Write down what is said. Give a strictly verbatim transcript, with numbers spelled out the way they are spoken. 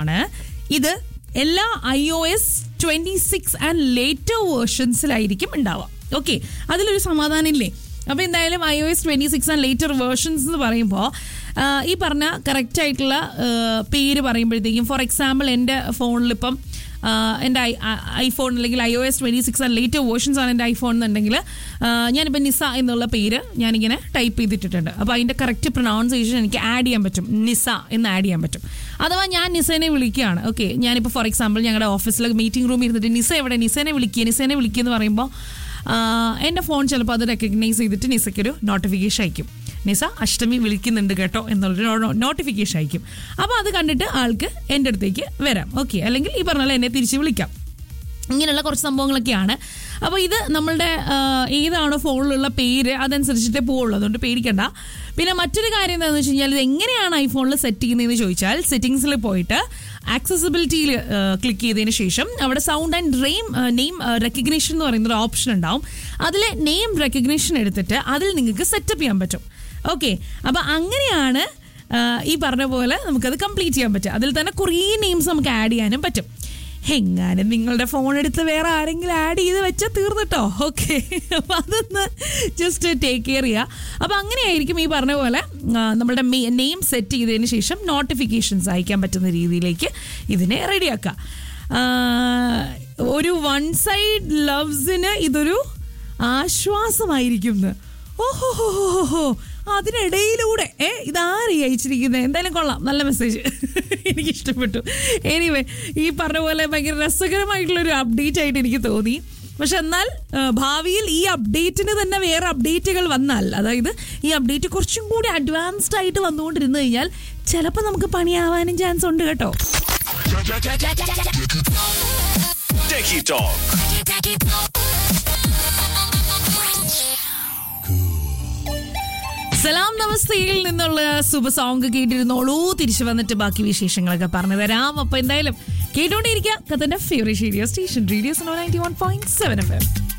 ആണ്. ഇത് എല്ലാ I O S twenty six and later വേർഷൻസിലായിരിക്കും ഉണ്ടാവുക. ഓക്കെ, അതിലൊരു സമാധാനം ഇല്ലേ? അപ്പോൾ എന്തായാലും I O S twenty six and later versions എന്ന് പറയുമ്പോൾ ഈ പറഞ്ഞ കറക്റ്റ് ആയിട്ടുള്ള പേര് പറയുമ്പോഴത്തേക്കും, ഫോർ എക്സാമ്പിൾ എൻ്റെ ഫോണിലിപ്പം എൻ്റെ ഐ ഐഫോൺ അല്ലെങ്കിൽ I O S twenty six and later versions ആണ് എൻ്റെ ഐഫോൺ എന്നുണ്ടെങ്കിൽ ഞാനിപ്പോൾ നിസ എന്നുള്ള പേര് ഞാനിങ്ങനെ ടൈപ്പ് ചെയ്തിട്ടിട്ടുണ്ട്. അപ്പോൾ അതിൻ്റെ കറക്റ്റ് പ്രൊനൗൺസിയേഷൻ എനിക്ക് ആഡ് ചെയ്യാൻ പറ്റും, നിസ എന്ന് ആഡ് ചെയ്യാൻ പറ്റും. അഥവാ ഞാൻ നിസേനെ വിളിക്കുകയാണ്, ഓക്കെ, ഞാനിപ്പോൾ ഫോർ എക്സാമ്പിൾ ഞങ്ങളുടെ ഓഫീസിൽ മീറ്റിംഗ് റൂമിൽ ഇരുന്നിട്ട് നിസ എവിടെ, നിസേനെ വിളിക്കുക നിസേനെ വിളിക്കുക എന്ന് പറയുമ്പോൾ എൻ്റെ ഫോൺ ചിലപ്പോൾ അത് റെക്കഗ്നൈസ് ചെയ്തിട്ട് നിസയ്ക്കൊരു നോട്ടിഫിക്കേഷൻ അയക്കും, നിസ അഷ്ടമി വിളിക്കുന്നുണ്ട് കേട്ടോ എന്നുള്ളൊരു നോട്ടിഫിക്കേഷൻ അയക്കും. അപ്പോൾ അത് കണ്ടിട്ട് ആൾക്ക് എൻ്റെ അടുത്തേക്ക് വരാം. ഓക്കെ, അല്ലെങ്കിൽ ഈ പറഞ്ഞ പോലെ എന്നെ തിരിച്ച് വിളിക്കാം. ഇങ്ങനെയുള്ള കുറച്ച് സംഭവങ്ങളൊക്കെയാണ്. അപ്പോൾ ഇത് നമ്മളുടെ ഏതാണോ ഫോണിലുള്ള പേര് അതനുസരിച്ചിട്ടേ പോവുള്ളൂ, അതുകൊണ്ട് പേടിക്കണ്ട. പിന്നെ മറ്റൊരു കാര്യം എന്താണെന്ന് വെച്ച് കഴിഞ്ഞാൽ, ഇത് എങ്ങനെയാണ് ഐഫോണിൽ സെറ്റ് ചെയ്യുന്നതെന്ന് ചോദിച്ചാൽ, സെറ്റിങ്സിൽ പോയിട്ട് ആക്സസിബിലിറ്റിയിൽ ക്ലിക്ക് ചെയ്തതിന് ശേഷം അവിടെ sound and name name recognition എന്ന് പറയുന്നൊരു ഓപ്ഷൻ ഉണ്ടാവും. അതിൽ നെയിം റെക്കഗ്നേഷൻ എടുത്തിട്ട് അതിൽ നിങ്ങൾക്ക് സെറ്റപ്പ് ചെയ്യാൻ പറ്റും. ഓക്കെ, അപ്പോൾ അങ്ങനെയാണ് ഈ പറഞ്ഞ പോലെ നമുക്കത് കംപ്ലീറ്റ് ചെയ്യാൻ പറ്റും. അതിൽ തന്നെ കുറേ നെയിംസ് നമുക്ക് ആഡ് ചെയ്യാനും പറ്റും. എങ്ങാനും നിങ്ങളുടെ ഫോൺ എടുത്ത് വേറെ ആരെങ്കിലും ആഡ് ചെയ്ത് വെച്ചാൽ തീർന്നിട്ടോ. ഓക്കെ, അപ്പം അതൊന്ന് ജസ്റ്റ് ടേക്ക് കെയർ ചെയ്യുക. അപ്പം അങ്ങനെയായിരിക്കും ഈ പറഞ്ഞ പോലെ നമ്മളുടെ നെയിം സെറ്റ് ചെയ്തതിന് ശേഷം നോട്ടിഫിക്കേഷൻസ് അയക്കാൻ പറ്റുന്ന രീതിയിലേക്ക് ഇതിനെ റെഡിയാക്കുക. ഒരു വൺ സൈഡ് ലവ്സിന് ഇതൊരു ആശ്വാസമായിരിക്കും. ഓഹോ ഹോ ഹോ ഹോ അതിനിടയിലൂടെ ഏ ഇതാരും അയച്ചിരിക്കുന്നത്, എന്തായാലും കൊള്ളാം, നല്ല മെസ്സേജ്, എനിക്കിഷ്ടപ്പെട്ടു. എനിവേ, ഈ പറഞ്ഞ പോലെ ഭയങ്കര രസകരമായിട്ടുള്ളൊരു അപ്ഡേറ്റ് ആയിട്ട് എനിക്ക് തോന്നി. പക്ഷെ എന്നാൽ ഭാവിയിൽ ഈ അപ്ഡേറ്റിന് തന്നെ വേറെ അപ്ഡേറ്റുകൾ വന്നാൽ, അതായത് ഈ അപ്ഡേറ്റ് കുറച്ചും കൂടി അഡ്വാൻസ്ഡ് ആയിട്ട് വന്നുകൊണ്ടിരുന്നു കഴിഞ്ഞാൽ ചിലപ്പോൾ നമുക്ക് പണിയാവാനും ചാൻസ് ഉണ്ട് കേട്ടോ. സലാം നമസ്തയിൽ നിന്നുള്ള ശുഭ സോങ് കേട്ടിരുന്നോളൂ. തിരിച്ചു വന്നിട്ട് ബാക്കി വിശേഷങ്ങളൊക്കെ പറഞ്ഞു തരാം. അപ്പൊ എന്തായാലും കേട്ടോണ്ടിരിക്കുക കത്തന്റെ favourite radio station radio ninety one point seven F M.